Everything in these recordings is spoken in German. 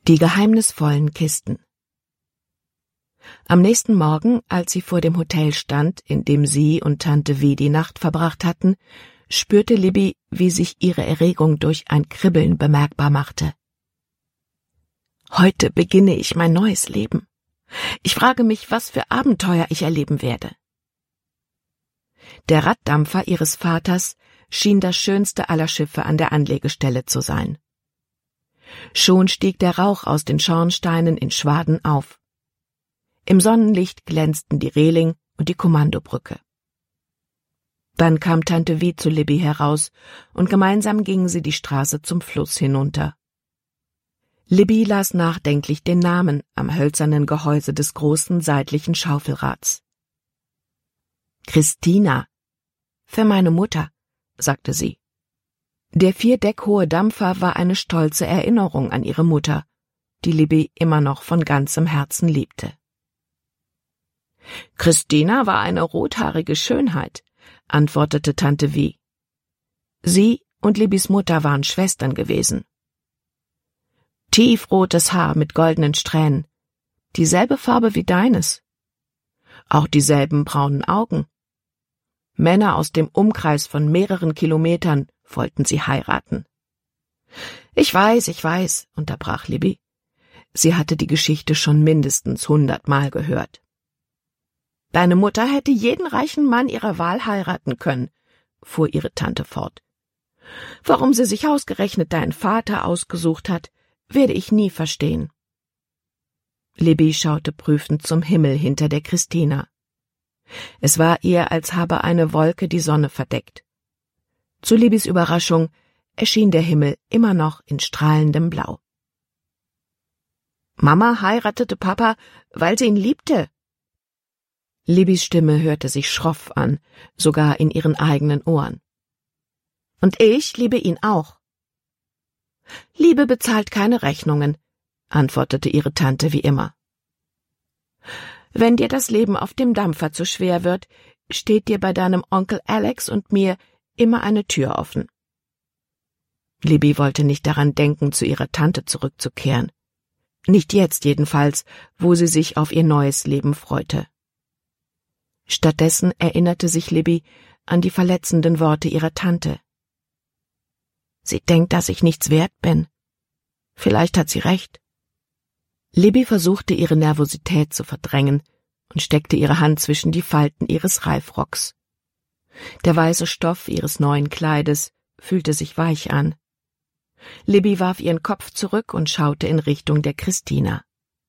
Die geheimnisvollen Kisten. Am nächsten Morgen, als sie vor dem Hotel stand, in dem sie und Tante Weh die Nacht verbracht hatten, spürte Libby, wie sich ihre Erregung durch ein Kribbeln bemerkbar machte. Heute beginne ich mein neues Leben. Ich frage mich, was für Abenteuer ich erleben werde. Der Raddampfer ihres Vaters schien das schönste aller Schiffe an der Anlegestelle zu sein. Schon stieg der Rauch aus den Schornsteinen in Schwaden auf. Im Sonnenlicht glänzten die Reling und die Kommandobrücke. Dann kam Tante Weh zu Libby heraus, und gemeinsam gingen sie die Straße zum Fluss hinunter. Libby las nachdenklich den Namen am hölzernen Gehäuse des großen seitlichen Schaufelrads. »Christina, für meine Mutter«, sagte sie. Der 4 Deck hohe Dampfer war eine stolze Erinnerung an ihre Mutter, die Libby immer noch von ganzem Herzen liebte. »Christina war eine rothaarige Schönheit«, antwortete Tante Weh. Sie und Libbys Mutter waren Schwestern gewesen. Tiefrotes Haar mit goldenen Strähnen, dieselbe Farbe wie deines. Auch dieselben braunen Augen. Männer aus dem Umkreis von mehreren Kilometern wollten sie heiraten. Ich weiß, unterbrach Libby. Sie hatte die Geschichte schon mindestens 100-mal gehört. Deine Mutter hätte jeden reichen Mann ihrer Wahl heiraten können, fuhr ihre Tante fort. Warum sie sich ausgerechnet deinen Vater ausgesucht hat, werde ich nie verstehen. Libby schaute prüfend zum Himmel hinter der Christina. Es war ihr, als habe eine Wolke die Sonne verdeckt. Zu Libbys Überraschung erschien der Himmel immer noch in strahlendem Blau. Mama heiratete Papa, weil sie ihn liebte. Libbys Stimme hörte sich schroff an, sogar in ihren eigenen Ohren. Und ich liebe ihn auch. Liebe bezahlt keine Rechnungen, antwortete ihre Tante wie immer. Wenn dir das Leben auf dem Dampfer zu schwer wird, steht dir bei deinem Onkel Alex und mir immer eine Tür offen. Libby wollte nicht daran denken, zu ihrer Tante zurückzukehren. Nicht jetzt jedenfalls, wo sie sich auf ihr neues Leben freute. Stattdessen erinnerte sich Libby an die verletzenden Worte ihrer Tante. Sie denkt, dass ich nichts wert bin. Vielleicht hat sie recht. Libby versuchte, ihre Nervosität zu verdrängen und steckte ihre Hand zwischen die Falten ihres Reifrocks. Der weiße Stoff ihres neuen Kleides fühlte sich weich an. Libby warf ihren Kopf zurück und schaute in Richtung der Christina.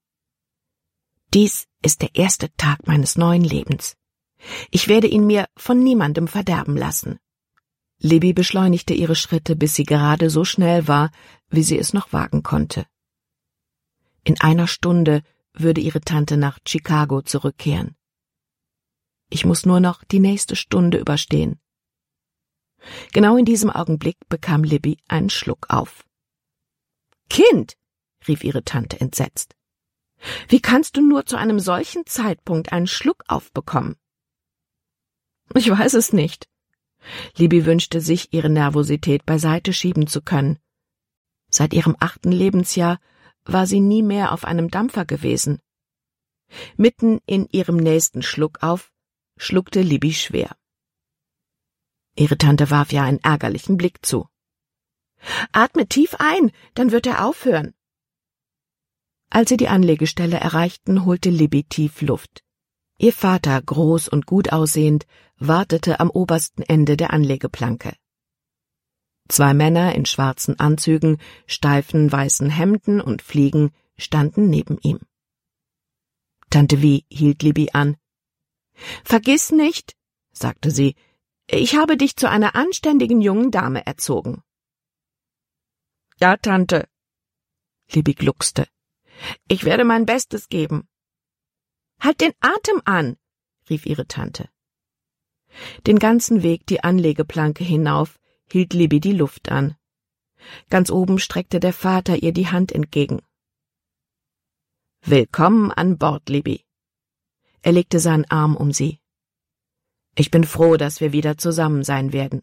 Dies ist der erste Tag meines neuen Lebens. Ich werde ihn mir von niemandem verderben lassen. Libby beschleunigte ihre Schritte, bis sie gerade so schnell war, wie sie es noch wagen konnte. In einer Stunde würde ihre Tante nach Chicago zurückkehren. Ich muss nur noch die nächste Stunde überstehen. Genau in diesem Augenblick bekam Libby einen Schluck auf. »Kind«, rief ihre Tante entsetzt, »wie kannst du nur zu einem solchen Zeitpunkt einen Schluck aufbekommen?« »Ich weiß es nicht.« Libby wünschte sich, ihre Nervosität beiseite schieben zu können. Seit ihrem 8. Lebensjahr war sie nie mehr auf einem Dampfer gewesen. Mitten in ihrem nächsten Schluck auf, schluckte Libby schwer. Ihre Tante warf ihr einen ärgerlichen Blick zu. »Atme tief ein, dann wird er aufhören.« Als sie die Anlegestelle erreichten, holte Libby tief Luft. Ihr Vater, groß und gut aussehend, wartete am obersten Ende der Anlegeplanke. 2 Männer in schwarzen Anzügen, steifen weißen Hemden und Fliegen standen neben ihm. Tante Weh hielt Libby an. »Vergiss nicht«, sagte sie, »ich habe dich zu einer anständigen jungen Dame erzogen.« »Ja, Tante.« Libby gluckste. »Ich werde mein Bestes geben.« »Halt den Atem an«, rief ihre Tante. Den ganzen Weg die Anlegeplanke hinauf hielt Libby die Luft an. Ganz oben streckte der Vater ihr die Hand entgegen. »Willkommen an Bord, Libby.« Er legte seinen Arm um sie. »Ich bin froh, dass wir wieder zusammen sein werden.«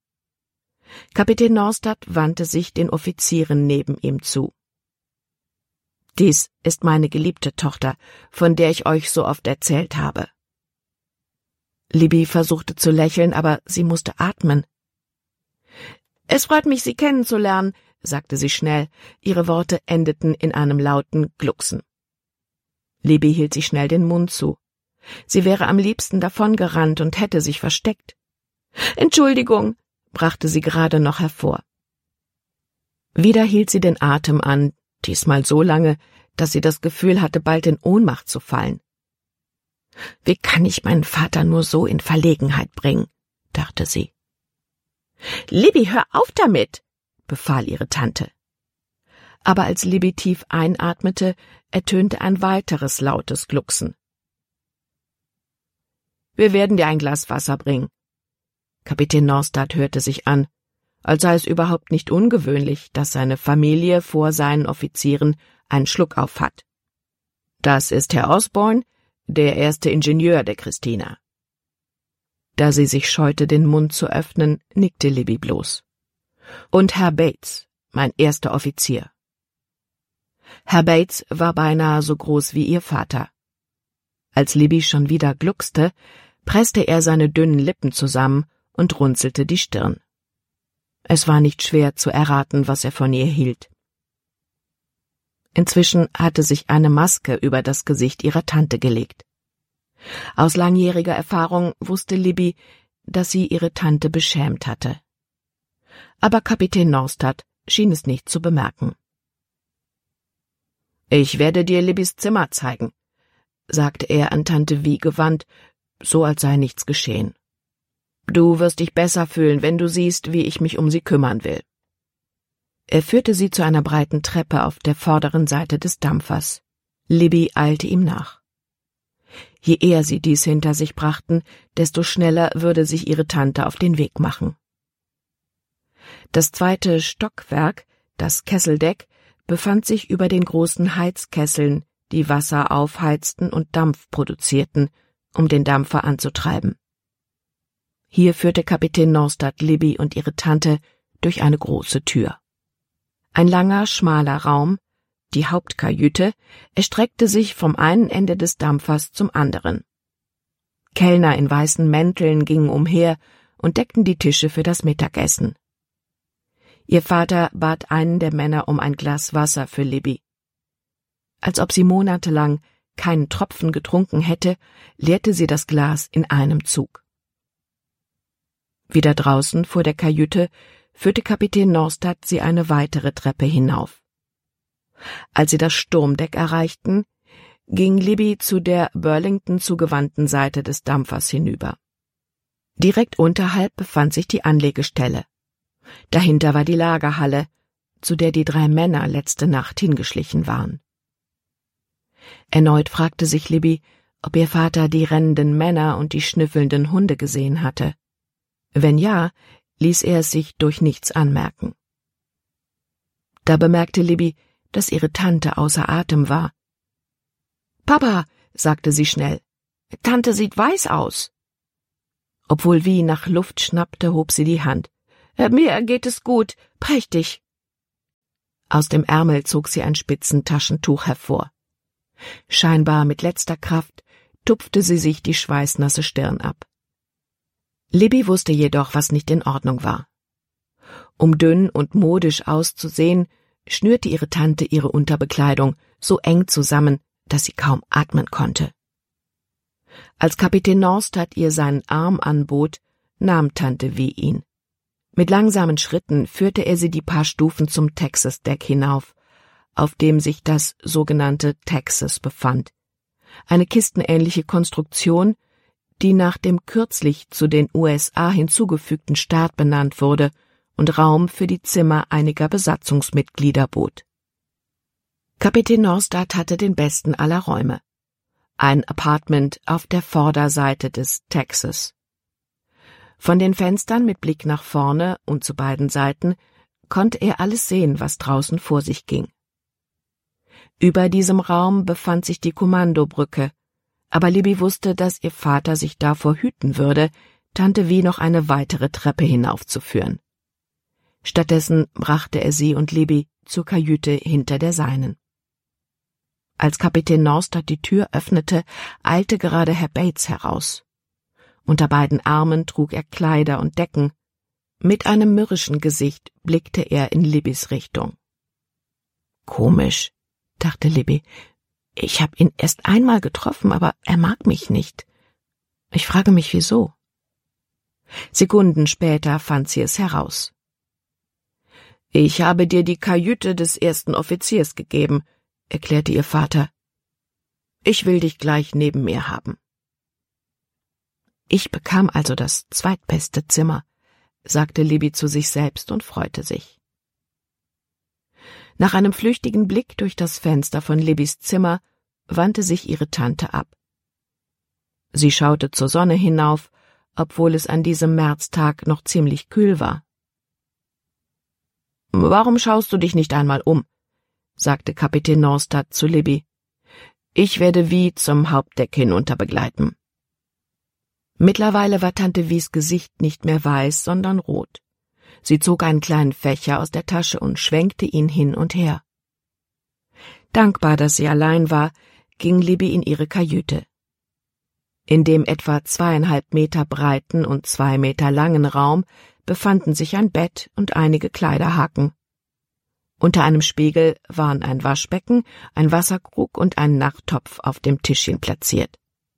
Kapitän Norstad wandte sich den Offizieren neben ihm zu. Dies ist meine geliebte Tochter, von der ich euch so oft erzählt habe. Libby versuchte zu lächeln, aber sie musste atmen. »Es freut mich, Sie kennenzulernen«, sagte sie schnell. Ihre Worte endeten in einem lauten Glucksen. Libby hielt sich schnell den Mund zu. Sie wäre am liebsten davongerannt und hätte sich versteckt. »Entschuldigung«, brachte sie gerade noch hervor. Wieder hielt sie den Atem an, diesmal so lange, dass sie das Gefühl hatte, bald in Ohnmacht zu fallen. »Wie kann ich meinen Vater nur so in Verlegenheit bringen?«, dachte sie. »Libby, hör auf damit«, befahl ihre Tante. Aber als Libby tief einatmete, ertönte ein weiteres lautes Glucksen. »Wir werden dir ein Glas Wasser bringen.« Kapitän Norstad hörte sich an, als sei es überhaupt nicht ungewöhnlich, dass seine Familie vor seinen Offizieren einen Schluck auf hat. »Das ist Herr Osborne, der erste Ingenieur der Christina.« Da sie sich scheute, den Mund zu öffnen, nickte Libby bloß. »Und Herr Bates, mein erster Offizier.« Herr Bates war beinahe so groß wie ihr Vater. Als Libby schon wieder gluckste, presste er seine dünnen Lippen zusammen und runzelte die Stirn. Es war nicht schwer zu erraten, was er von ihr hielt. Inzwischen hatte sich eine Maske über das Gesicht ihrer Tante gelegt. Aus langjähriger Erfahrung wusste Libby, dass sie ihre Tante beschämt hatte. Aber Kapitän Norstad schien es nicht zu bemerken. »Ich werde dir Libbys Zimmer zeigen«, sagte er an Tante Vie gewandt, so als sei nichts geschehen. »Du wirst dich besser fühlen, wenn du siehst, wie ich mich um sie kümmern will.« Er führte sie zu einer breiten Treppe auf der vorderen Seite des Dampfers. Libby eilte ihm nach. Je eher sie dies hinter sich brachten, desto schneller würde sich ihre Tante auf den Weg machen. Das zweite Stockwerk, das Kesseldeck, befand sich über den großen Heizkesseln, die Wasser aufheizten und Dampf produzierten, um den Dampfer anzutreiben. Hier führte Kapitän Norstad Libby und ihre Tante durch eine große Tür. Ein langer, schmaler Raum, die Hauptkajüte, erstreckte sich vom einen Ende des Dampfers zum anderen. Kellner in weißen Mänteln gingen umher und deckten die Tische für das Mittagessen. Ihr Vater bat einen der Männer um ein Glas Wasser für Libby. Als ob sie monatelang keinen Tropfen getrunken hätte, leerte sie das Glas in einem Zug. Wieder draußen vor der Kajüte führte Kapitän Norstad sie eine weitere Treppe hinauf. Als sie das Sturmdeck erreichten, ging Libby zu der Burlington zugewandten Seite des Dampfers hinüber. Direkt unterhalb befand sich die Anlegestelle. Dahinter war die Lagerhalle, zu der die 3 Männer letzte Nacht hingeschlichen waren. Erneut fragte sich Libby, ob ihr Vater die rennenden Männer und die schnüffelnden Hunde gesehen hatte. Wenn ja, ließ er es sich durch nichts anmerken. Da bemerkte Libby, dass ihre Tante außer Atem war. »Papa«, sagte sie schnell, »Tante sieht weiß aus.« Obwohl Vie nach Luft schnappte, hob sie die Hand. »Mir geht es gut, prächtig.« Aus dem Ärmel zog sie ein Spitzentaschentuch hervor. Scheinbar mit letzter Kraft tupfte sie sich die schweißnasse Stirn ab. Libby wusste jedoch, was nicht in Ordnung war. Um dünn und modisch auszusehen, schnürte ihre Tante ihre Unterbekleidung so eng zusammen, dass sie kaum atmen konnte. Als Kapitän Norstad ihr seinen Arm anbot, nahm Tante Vie ihn. Mit langsamen Schritten führte er sie die paar Stufen zum Texas-Deck hinauf, auf dem sich das sogenannte Texas befand, eine kistenähnliche Konstruktion, die nach dem kürzlich zu den USA hinzugefügten Staat benannt wurde und Raum für die Zimmer einiger Besatzungsmitglieder bot. Kapitän Norstad hatte den besten aller Räume, ein Apartment auf der Vorderseite des Texas. Von den Fenstern mit Blick nach vorne und zu beiden Seiten konnte er alles sehen, was draußen vor sich ging. Über diesem Raum befand sich die Kommandobrücke, aber Libby wusste, dass ihr Vater sich davor hüten würde, Tante Vie noch eine weitere Treppe hinaufzuführen. Stattdessen brachte er sie und Libby zur Kajüte hinter der seinen. Als Kapitän Norstad die Tür öffnete, eilte gerade Herr Bates heraus. Unter beiden Armen trug er Kleider und Decken. Mit einem mürrischen Gesicht blickte er in Libbys Richtung. »Komisch«, dachte Libby. »Ich habe ihn erst einmal getroffen, aber er mag mich nicht. Ich frage mich, wieso?« Sekunden später fand sie es heraus. »Ich habe dir die Kajüte des ersten Offiziers gegeben«, erklärte ihr Vater. »Ich will dich gleich neben mir haben.« »Ich bekam also das zweitbeste Zimmer«, sagte Libby zu sich selbst und freute sich. Nach einem flüchtigen Blick durch das Fenster von Libbys Zimmer wandte sich ihre Tante ab. Sie schaute zur Sonne hinauf, obwohl es an diesem Märztag noch ziemlich kühl war. »Warum schaust du dich nicht einmal um?« sagte Kapitän Norstad zu Libby. »Ich werde Vi zum Hauptdeck hinunter begleiten.« Mittlerweile war Tante Vies Gesicht nicht mehr weiß, sondern rot. Sie zog einen kleinen Fächer aus der Tasche und schwenkte ihn hin und her. Dankbar, dass sie allein war, ging Libby in ihre Kajüte. In dem etwa 2,5 Meter breiten und 2 Meter langen Raum befanden sich ein Bett und einige Kleiderhaken. Unter einem Spiegel waren ein Waschbecken, ein Wasserkrug und ein Nachttopf auf dem Tischchen platziert.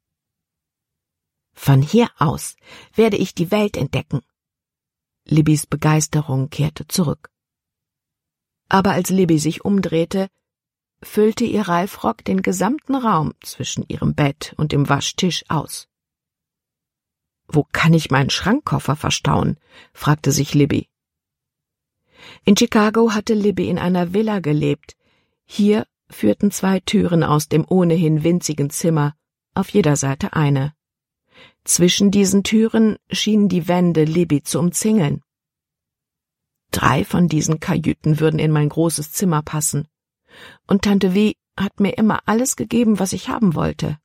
»Von hier aus werde ich die Welt entdecken.« Libbys Begeisterung kehrte zurück. Aber als Libby sich umdrehte, füllte ihr Reifrock den gesamten Raum zwischen ihrem Bett und dem Waschtisch aus. »Wo kann ich meinen Schrankkoffer verstauen?« fragte sich Libby. In Chicago hatte Libby in einer Villa gelebt. Hier führten 2 Türen aus dem ohnehin winzigen Zimmer, auf jeder Seite eine. Zwischen diesen Türen schienen die Wände Libby zu umzingeln. 3 von diesen Kajüten würden in mein großes Zimmer passen. Und Tante Vi hat mir immer alles gegeben, was ich haben wollte.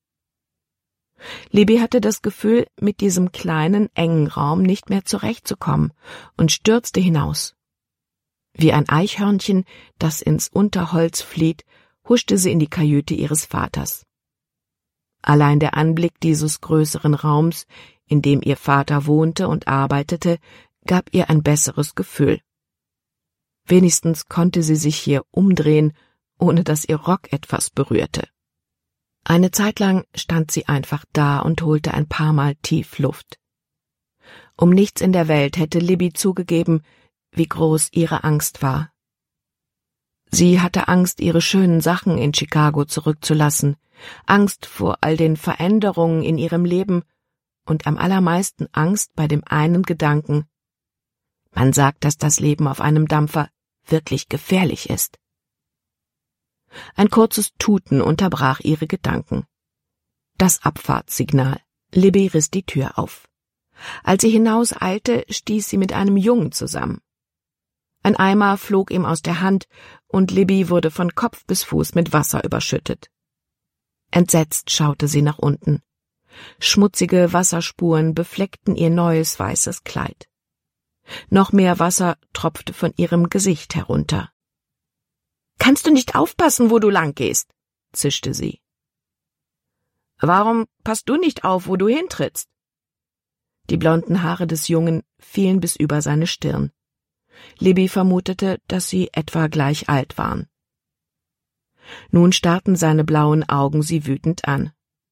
Libby hatte das Gefühl, mit diesem kleinen, engen Raum nicht mehr zurechtzukommen und stürzte hinaus. Wie ein Eichhörnchen, das ins Unterholz flieht, huschte sie in die Kajüte ihres Vaters. Allein der Anblick dieses größeren Raums, in dem ihr Vater wohnte und arbeitete, gab ihr ein besseres Gefühl. Wenigstens konnte sie sich hier umdrehen, ohne dass ihr Rock etwas berührte. Eine Zeit lang stand sie einfach da und holte ein paar Mal tief Luft. Um nichts in der Welt hätte Libby zugegeben, wie groß ihre Angst war. Sie hatte Angst, ihre schönen Sachen in Chicago zurückzulassen, Angst vor all den Veränderungen in ihrem Leben und am allermeisten Angst bei dem einen Gedanken: Man sagt, dass das Leben auf einem Dampfer wirklich gefährlich ist. Ein kurzes Tuten unterbrach ihre Gedanken. Das Abfahrtssignal. Libby riss die Tür auf. Als sie hinauseilte, stieß sie mit einem Jungen zusammen. Ein Eimer flog ihm aus der Hand und Libby wurde von Kopf bis Fuß mit Wasser überschüttet. Entsetzt schaute sie nach unten. Schmutzige Wasserspuren befleckten ihr neues weißes Kleid. Noch mehr Wasser tropfte von ihrem Gesicht herunter. »Kannst du nicht aufpassen, wo du lang gehst?« zischte sie. »Warum passt du nicht auf, wo du hintrittst?« Die blonden Haare des Jungen fielen bis über seine Stirn. Libby vermutete, dass sie etwa gleich alt waren. Nun starrten seine blauen Augen sie wütend an.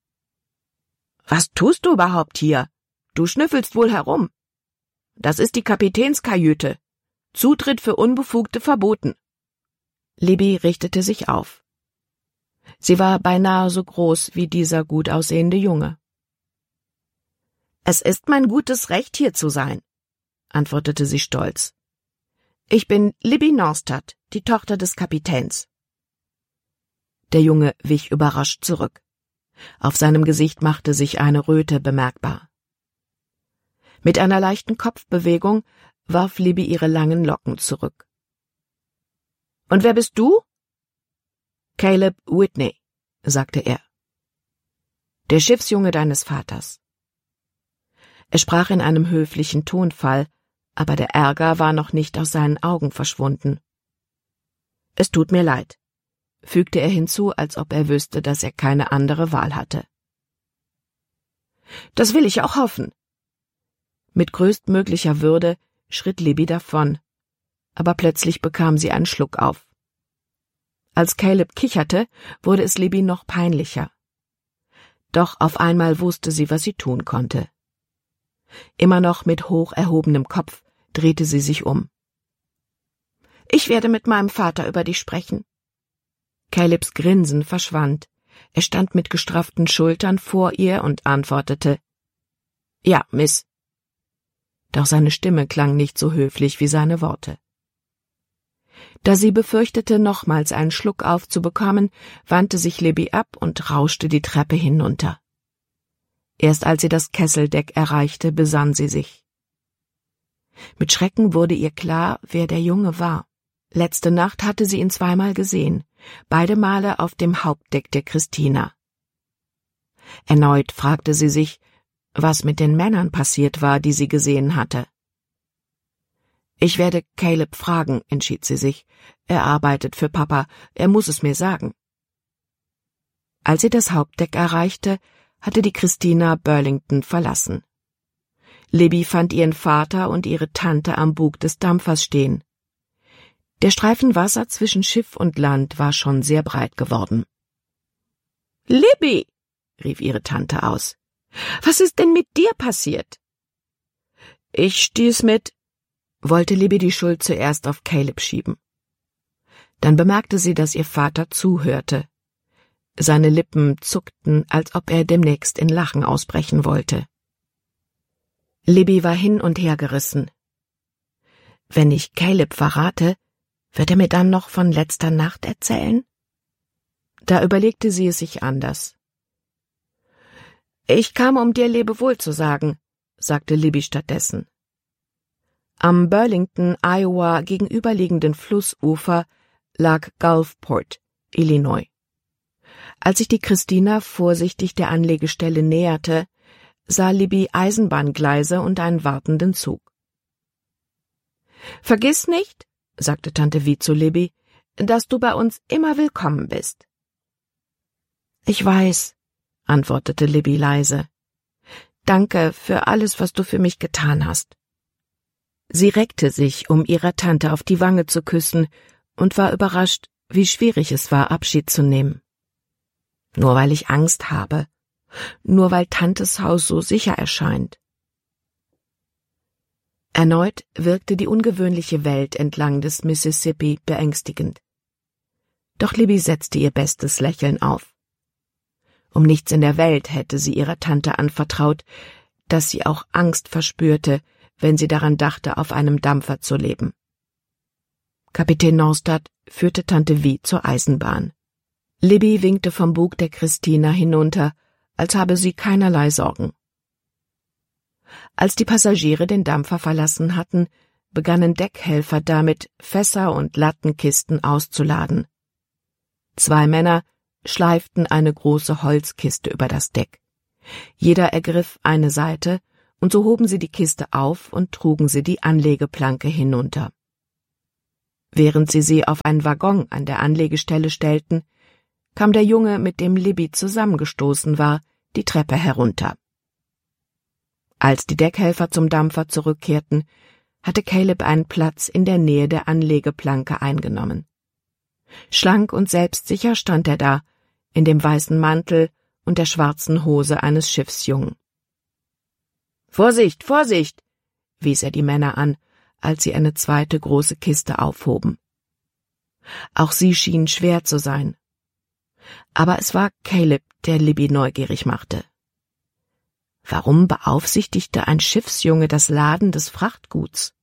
»Was tust du überhaupt hier? Du schnüffelst wohl herum. Das ist die Kapitänskajüte. Zutritt für Unbefugte verboten.« Libby richtete sich auf. Sie war beinahe so groß wie dieser gut aussehende Junge. »Es ist mein gutes Recht, hier zu sein«, antwortete sie stolz. »Ich bin Libby Norstad, die Tochter des Kapitäns.« Der Junge wich überrascht zurück. Auf seinem Gesicht machte sich eine Röte bemerkbar. Mit einer leichten Kopfbewegung warf Libby ihre langen Locken zurück. »Und wer bist du?« »Caleb Whitney«, sagte er. »Der Schiffsjunge deines Vaters.« Er sprach in einem höflichen Tonfall, aber der Ärger war noch nicht aus seinen Augen verschwunden. »Es tut mir leid. fügte er hinzu, als ob er wüsste, dass er keine andere Wahl hatte. »Das will ich auch hoffen.« Mit größtmöglicher Würde schritt Libby davon, aber plötzlich bekam sie einen Schluck auf. Als Caleb kicherte, wurde es Libby noch peinlicher. Doch auf einmal wusste sie, was sie tun konnte. Immer noch mit hoch erhobenem Kopf drehte sie sich um. »Ich werde mit meinem Vater über dich sprechen.« Calebs Grinsen verschwand. Er stand mit gestrafften Schultern vor ihr und antwortete, »Ja, Miss.« Doch seine Stimme klang nicht so höflich wie seine Worte. Da sie befürchtete, nochmals einen Schluck aufzubekommen, wandte sich Libby ab und rauschte die Treppe hinunter. Erst als sie das Kesseldeck erreichte, besann sie sich. Mit Schrecken wurde ihr klar, wer der Junge war. Letzte Nacht hatte sie ihn zweimal gesehen, beide Male auf dem Hauptdeck der Christina. Erneut fragte sie sich, was mit den Männern passiert war, die sie gesehen hatte. »Ich werde Caleb fragen«, entschied sie sich. »Er arbeitet für Papa, er muss es mir sagen.« Als sie das Hauptdeck erreichte, hatte die Christina Burlington verlassen. Libby fand ihren Vater und ihre Tante am Bug des Dampfers stehen. Der Streifen Wasser zwischen Schiff und Land war schon sehr breit geworden. »Libby«, rief ihre Tante aus, »was ist denn mit dir passiert?« »Ich stieß mit«, wollte Libby die Schuld zuerst auf Caleb schieben. Dann bemerkte sie, dass ihr Vater zuhörte. Seine Lippen zuckten, als ob er demnächst in Lachen ausbrechen wollte. Libby war hin und her gerissen. Wenn ich Caleb verrate, wird er mir dann noch von letzter Nacht erzählen? Da überlegte sie es sich anders. »Ich kam, um dir Lebewohl zu sagen«, sagte Libby stattdessen. Am Burlington, Iowa gegenüberliegenden Flussufer lag Gulfport, Illinois. Als sich die Christina vorsichtig der Anlegestelle näherte, sah Libby Eisenbahngleise und einen wartenden Zug. »Vergiss nicht«, sagte Tante Vi zu Libby, »dass du bei uns immer willkommen bist.« »Ich weiß«, antwortete Libby leise. »Danke für alles, was du für mich getan hast.« Sie reckte sich, um ihrer Tante auf die Wange zu küssen, und war überrascht, wie schwierig es war, Abschied zu nehmen. »Nur weil ich Angst habe, nur weil Tantes Haus so sicher erscheint.« Erneut wirkte die ungewöhnliche Welt entlang des Mississippi beängstigend. Doch Libby setzte ihr bestes Lächeln auf. Um nichts in der Welt hätte sie ihrer Tante anvertraut, dass sie auch Angst verspürte, wenn sie daran dachte, auf einem Dampfer zu leben. Kapitän Norstad führte Tante Vi zur Eisenbahn. Libby winkte vom Bug der Christina hinunter, als habe sie keinerlei Sorgen. Als die Passagiere den Dampfer verlassen hatten, begannen Deckhelfer damit, Fässer und Lattenkisten auszuladen. 2 Männer schleiften eine große Holzkiste über das Deck. Jeder ergriff eine Seite, und so hoben sie die Kiste auf und trugen sie die Anlegeplanke hinunter. Während sie auf einen Waggon an der Anlegestelle stellten, kam der Junge, mit dem Libby zusammengestoßen war, die Treppe herunter. Als die Deckhelfer zum Dampfer zurückkehrten, hatte Caleb einen Platz in der Nähe der Anlegeplanke eingenommen. Schlank und selbstsicher stand er da, in dem weißen Mantel und der schwarzen Hose eines Schiffsjungen. »Vorsicht, Vorsicht!« wies er die Männer an, als sie eine zweite große Kiste aufhoben. Auch sie schienen schwer zu sein. Aber es war Caleb, der Libby neugierig machte. Warum beaufsichtigte ein Schiffsjunge das Laden des Frachtguts?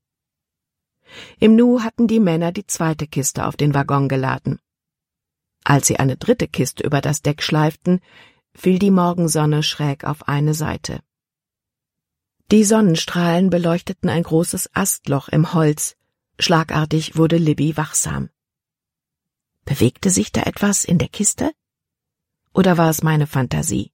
Im Nu hatten die Männer die zweite Kiste auf den Waggon geladen. Als sie eine dritte Kiste über das Deck schleiften, fiel die Morgensonne schräg auf eine Seite. Die Sonnenstrahlen beleuchteten ein großes Astloch im Holz. Schlagartig wurde Libby wachsam. Bewegte sich da etwas in der Kiste? Oder war es meine Fantasie?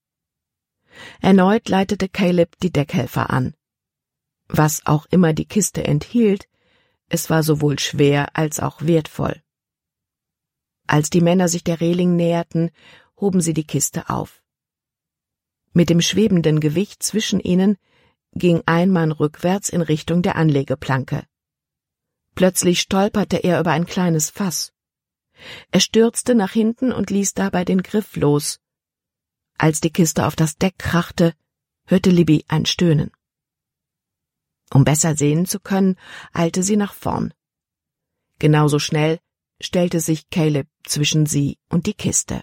Erneut leitete Caleb die Deckhelfer an. Was auch immer die Kiste enthielt, es war sowohl schwer als auch wertvoll. Als die Männer sich der Reling näherten, hoben sie die Kiste auf. Mit dem schwebenden Gewicht zwischen ihnen ging ein Mann rückwärts in Richtung der Anlegeplanke. Plötzlich stolperte er über ein kleines Fass. Er stürzte nach hinten und ließ dabei den Griff los. Als die Kiste auf das Deck krachte, hörte Libby ein Stöhnen. Um besser sehen zu können, eilte sie nach vorn. Genauso schnell stellte sich Caleb zwischen sie und die Kiste.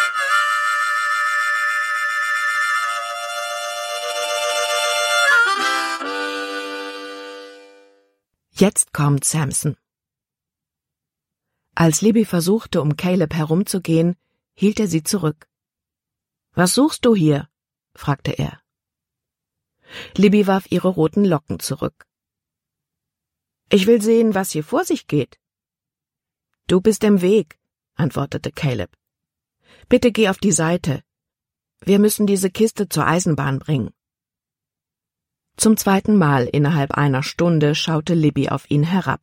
Jetzt kommt Samson. Als Libby versuchte, um Caleb herumzugehen, hielt er sie zurück. »Was suchst du hier?« fragte er. Libby warf ihre roten Locken zurück. »Ich will sehen, was hier vor sich geht.« »Du bist im Weg«, antwortete Caleb. »Bitte geh auf die Seite. Wir müssen diese Kiste zur Eisenbahn bringen.« Zum zweiten Mal innerhalb einer Stunde schaute Libby auf ihn herab.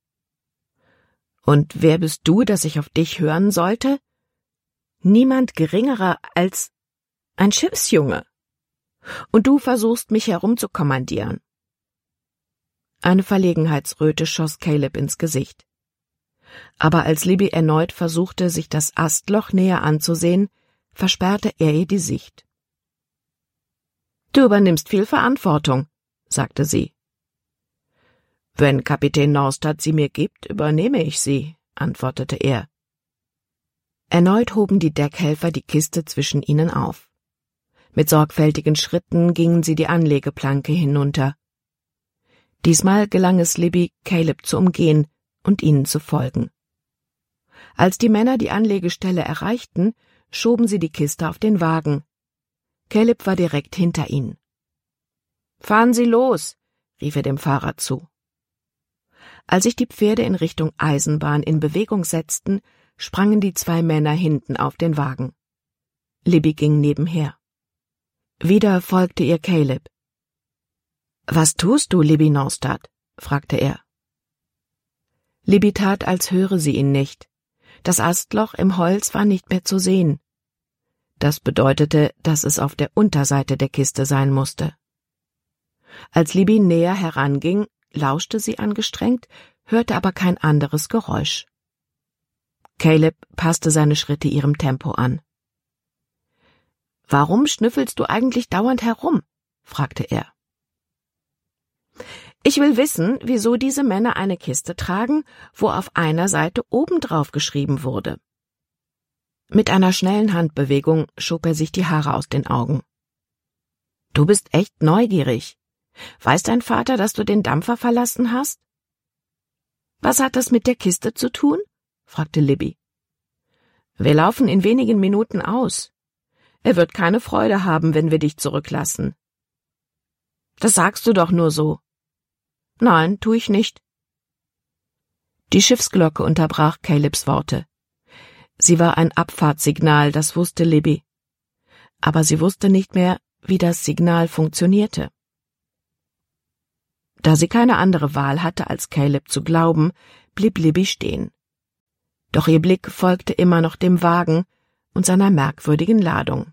»Und wer bist du, dass ich auf dich hören sollte?« »Niemand geringerer als ein Schiffsjunge. Und du versuchst, mich herumzukommandieren.« Eine Verlegenheitsröte schoss Caleb ins Gesicht. Aber als Libby erneut versuchte, sich das Astloch näher anzusehen, versperrte er ihr die Sicht. »Du übernimmst viel Verantwortung«, sagte sie. »Wenn Kapitän Norstad sie mir gibt, übernehme ich sie«, antwortete er. Erneut hoben die Deckhelfer die Kiste zwischen ihnen auf. Mit sorgfältigen Schritten gingen sie die Anlegeplanke hinunter. Diesmal gelang es Libby, Caleb zu umgehen und ihnen zu folgen. Als die Männer die Anlegestelle erreichten, schoben sie die Kiste auf den Wagen. Caleb war direkt hinter ihnen. »Fahren Sie los«, rief er dem Fahrer zu. Als sich die Pferde in Richtung Eisenbahn in Bewegung setzten, sprangen die zwei Männer hinten auf den Wagen. Libby ging nebenher. Wieder folgte ihr Caleb. »Was tust du, Libby Norstad?« fragte er. Libby tat, als höre sie ihn nicht. Das Astloch im Holz war nicht mehr zu sehen. Das bedeutete, dass es auf der Unterseite der Kiste sein musste. Als Libby näher heranging, lauschte sie angestrengt, hörte aber kein anderes Geräusch. Caleb passte seine Schritte ihrem Tempo an. »Warum schnüffelst du eigentlich dauernd herum?« fragte er. »Ich will wissen, wieso diese Männer eine Kiste tragen, wo auf einer Seite obendrauf geschrieben wurde.« Mit einer schnellen Handbewegung schob er sich die Haare aus den Augen. »Du bist echt neugierig. Weiß dein Vater, dass du den Dampfer verlassen hast?« »Was hat das mit der Kiste zu tun?« fragte Libby. »Wir laufen in wenigen Minuten aus. Er wird keine Freude haben, wenn wir dich zurücklassen.« »Das sagst du doch nur so.« »Nein, tu ich nicht.« Die Schiffsglocke unterbrach Calebs Worte. Sie war ein Abfahrtssignal, das wusste Libby. Aber sie wusste nicht mehr, wie das Signal funktionierte. Da sie keine andere Wahl hatte, als Caleb zu glauben, blieb Libby stehen. Doch ihr Blick folgte immer noch dem Wagen und seiner merkwürdigen Ladung.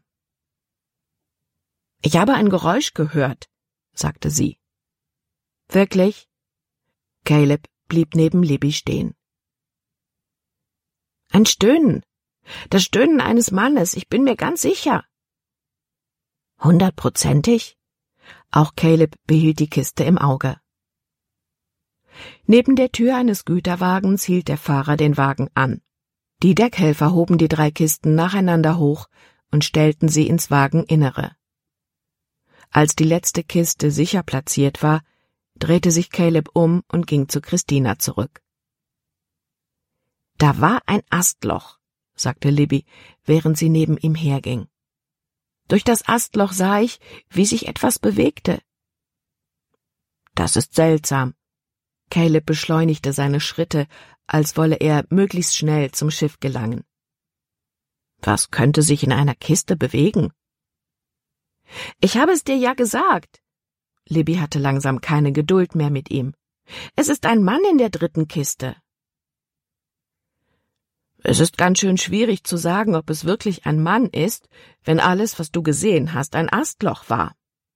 »Ich habe ein Geräusch gehört«, sagte sie. »Wirklich?« Caleb blieb neben Libby stehen. »Ein Stöhnen. Das Stöhnen eines Mannes, ich bin mir ganz sicher.« »100%ig?« Auch Caleb behielt die Kiste im Auge. Neben der Tür eines Güterwagens hielt der Fahrer den Wagen an. Die Deckhelfer hoben die 3 Kisten nacheinander hoch und stellten sie ins Wageninnere. Als die letzte Kiste sicher platziert war, drehte sich Caleb um und ging zu Christina zurück. »Da war ein Astloch«, sagte Libby, während sie neben ihm herging. »Durch das Astloch sah ich, wie sich etwas bewegte.« »Das ist seltsam.« Caleb beschleunigte seine Schritte, als wolle er möglichst schnell zum Schiff gelangen. »Was könnte sich in einer Kiste bewegen?« »Ich habe es dir ja gesagt.« Libby hatte langsam keine Geduld mehr mit ihm. »Es ist ein Mann in der 3. Kiste.« Es ist ganz schön schwierig zu sagen, ob es wirklich ein Mann ist, wenn alles, was du gesehen hast, ein Astloch war.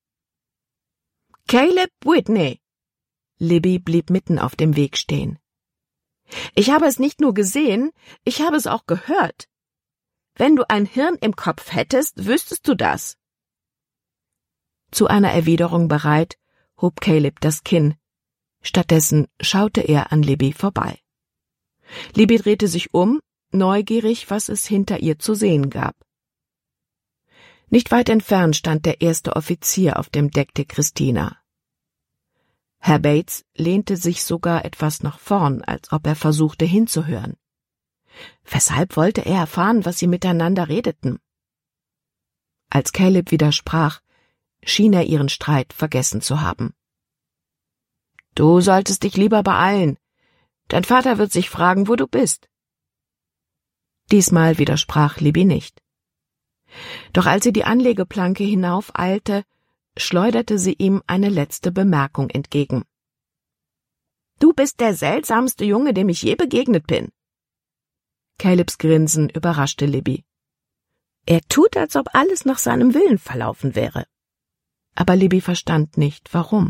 Caleb Whitney! Libby blieb mitten auf dem Weg stehen. Ich habe es nicht nur gesehen, ich habe es auch gehört. Wenn du ein Hirn im Kopf hättest, wüsstest du das. Zu einer Erwiderung bereit, hob Caleb das Kinn. Stattdessen schaute er an Libby vorbei. Libby drehte sich um, neugierig, was es hinter ihr zu sehen gab. Nicht weit entfernt stand der erste Offizier auf dem Deck der Christina. Herr Bates lehnte sich sogar etwas nach vorn, als ob er versuchte hinzuhören. Weshalb wollte er erfahren, was sie miteinander redeten? Als Caleb widersprach, schien er ihren Streit vergessen zu haben. »Du solltest dich lieber beeilen. Dein Vater wird sich fragen, wo du bist.« Diesmal widersprach Libby nicht. Doch als sie die Anlegeplanke hinaufeilte, schleuderte sie ihm eine letzte Bemerkung entgegen. »Du bist der seltsamste Junge, dem ich je begegnet bin.« Calebs Grinsen überraschte Libby. Er tut, als ob alles nach seinem Willen verlaufen wäre. Aber Libby verstand nicht, warum.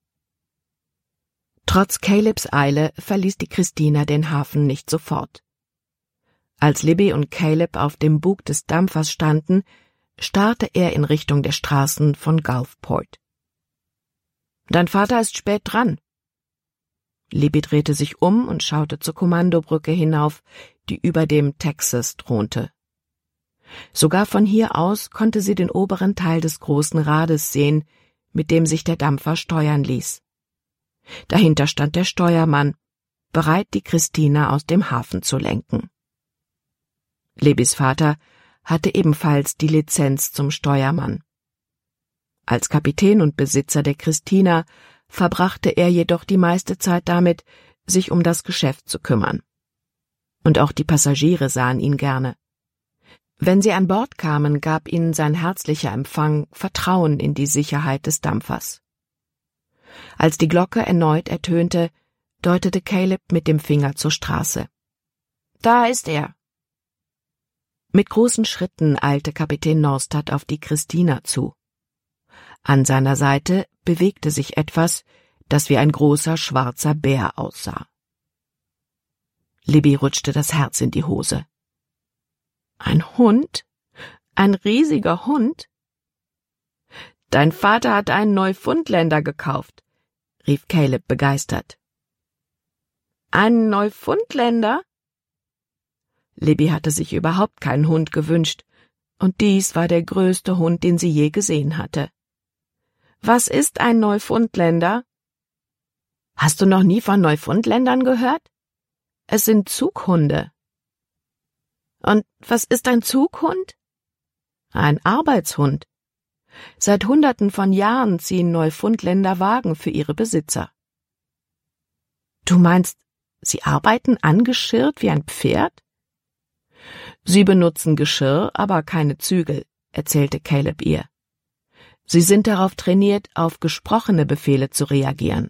Trotz Calebs Eile verließ die Christina den Hafen nicht sofort. Als Libby und Caleb auf dem Bug des Dampfers standen, starrte er in Richtung der Straßen von Gulfport. »Dein Vater ist spät dran.« Libby drehte sich um und schaute zur Kommandobrücke hinauf, die über dem Texas thronte. Sogar von hier aus konnte sie den oberen Teil des großen Rades sehen, mit dem sich der Dampfer steuern ließ. Dahinter stand der Steuermann, bereit, die Christina aus dem Hafen zu lenken. Libbys Vater hatte ebenfalls die Lizenz zum Steuermann. Als Kapitän und Besitzer der Christina verbrachte er jedoch die meiste Zeit damit, sich um das Geschäft zu kümmern. Und auch die Passagiere sahen ihn gerne. Wenn sie an Bord kamen, gab ihnen sein herzlicher Empfang Vertrauen in die Sicherheit des Dampfers. Als die Glocke erneut ertönte, deutete Caleb mit dem Finger zur Straße. »Da ist er!« Mit großen Schritten eilte Kapitän Norstad auf die Christina zu. An seiner Seite bewegte sich etwas, das wie ein großer schwarzer Bär aussah. Libby rutschte das Herz in die Hose. »Ein Hund? Ein riesiger Hund?« »Dein Vater hat einen Neufundländer gekauft«, rief Caleb begeistert. »Einen Neufundländer?« Libby hatte sich überhaupt keinen Hund gewünscht, und dies war der größte Hund, den sie je gesehen hatte. »Was ist ein Neufundländer?« »Hast du noch nie von Neufundländern gehört? Es sind Zughunde.« »Und was ist ein Zughund?« »Ein Arbeitshund. Seit Hunderten von Jahren ziehen Neufundländer Wagen für ihre Besitzer.« »Du meinst, sie arbeiten angeschirrt wie ein Pferd?« »Sie benutzen Geschirr, aber keine Zügel«, erzählte Caleb ihr. »Sie sind darauf trainiert, auf gesprochene Befehle zu reagieren.«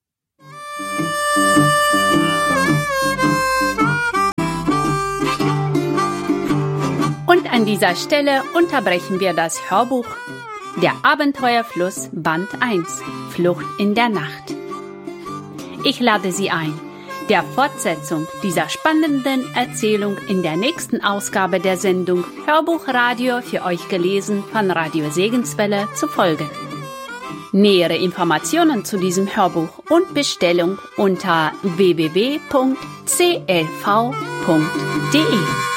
Und an dieser Stelle unterbrechen wir das Hörbuch Der Abenteuerfluss Band 1 – Flucht in der Nacht. Ich lade Sie ein, der Fortsetzung dieser spannenden Erzählung in der nächsten Ausgabe der Sendung Hörbuchradio für euch gelesen von Radio Segenswelle zu folgen. Nähere Informationen zu diesem Hörbuch und Bestellung unter www.clv.de